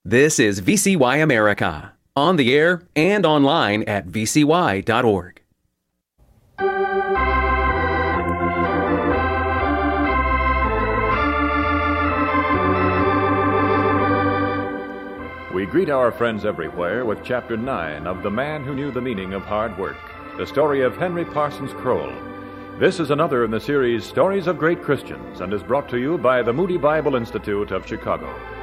This is VCY America, on the air and online at vcy.org. We greet our friends everywhere with Chapter 9 of The Man Who Knew the Meaning of Hard Work, the story of Henry Parsons Kroll. This is another in the series Stories of Great Christians and is brought to you by the Moody Bible Institute of Chicago.